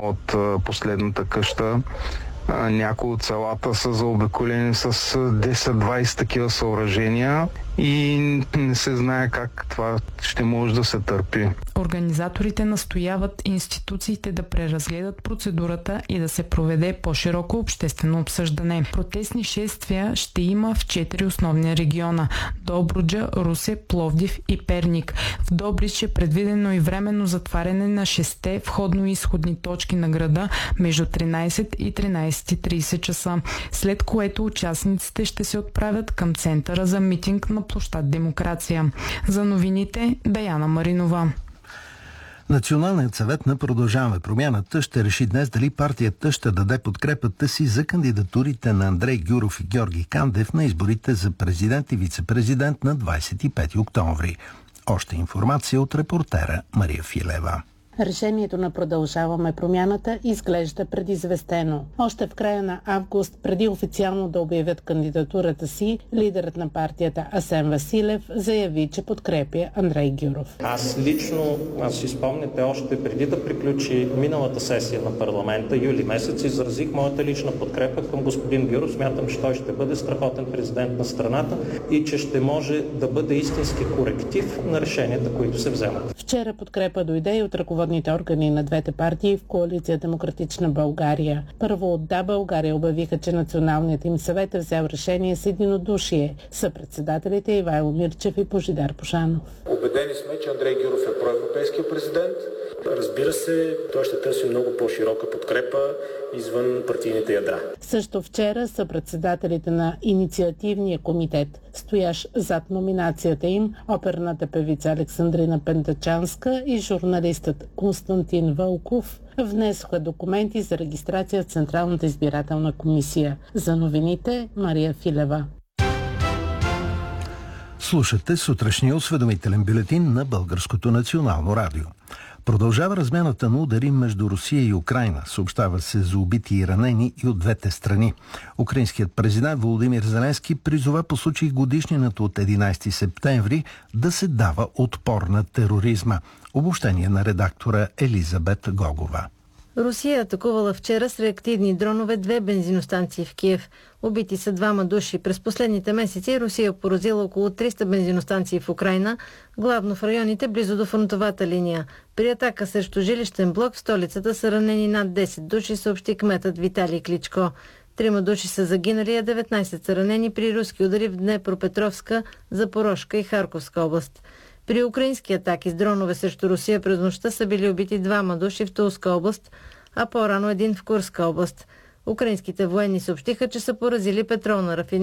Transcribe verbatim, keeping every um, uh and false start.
от последната къща. Някои от селата са заобиколени с десет-двайсет такива съоръжения и не се знае как това ще може да се търпи. Организаторите настояват институциите да преразгледат процедурата и да се проведе по-широко обществено обсъждане. Протестни шествия ще има в четири основни региона – Добруджа, Русе, Пловдив и Перник. В Добрич е предвидено и временно затваряне на шесте входно-изходни точки на града между тринайсет и тринайсет и трийсет часа, след което участниците ще се отправят към центъра за митинг на площад Демокрация. За новините Даяна Маринова. Националният съвет на Продължаваме промяната ще реши днес дали партията ще даде подкрепата си за кандидатурите на Андрей Гюров и Георги Кандев на изборите за президент и вице-президент на двайсет и пети октомври. Още информация от репортера Мария Филева. Решението на Продължаваме промяната изглежда предизвестено. Още в края на август, преди официално да обявят кандидатурата си, лидерът на партията Асен Василев заяви, че подкрепя Андрей Гюров. Аз лично, аз си спомняте, още преди да приключи миналата сесия на парламента, юли месец, изразих моята лична подкрепа към господин Гюров. Смятам, че той ще бъде страхотен президент на страната и че ще може да бъде истински коректив на решенията, които се вземат. Вчера подкрепа дойде и от ръководните органи на двете партии в коалиция Демократична България. Първо от Да, България обявиха, че националният им съвет е взел решение с единодушие. Съпредседателите Ивайло Мирчев и Божидар Божанов. Убедени сме, че Андрей Гюров е проевропейския президент. Разбира се, той ще търси много по-широка подкрепа извън партийните ядра. Също вчера съпредседателите на инициативния комитет, стоящ зад номинацията им, оперната певица Александрина Пентачанска и журналистът Константин Вълков, внесоха документи за регистрация в Централната избирателна комисия. За новините Мария Филева. Слушате сутрешния осведомителен бюлетин на Българското национално радио. Продължава размяната на удари между Русия и Украйна. Съобщава се за убити и ранени и от двете страни. Украинският президент Володимир Зеленски призова по случай годишнината от единайсети септември да се дава отпор на тероризма. Обобщение на редактора Елизабет Гогова. Русия е атакувала вчера с реактивни дронове две бензиностанции в Киев. Убити са двама души. През последните месеци Русия е поразила около триста бензиностанции в Украйна, главно в районите близо до фронтовата линия. При атака срещу жилищен блок в столицата са ранени над десет души, съобщи кметът Виталий Кличко. Трима души са загинали, а деветнайсет са ранени при руски удари в Днепропетровска, Запорожка и Харковска област. При украински атаки с дронове срещу Русия през нощта са били убити двама души в Тулска област, а по-рано един в Курска област. Украинските военни съобщиха, че са поразили петролна рафинерия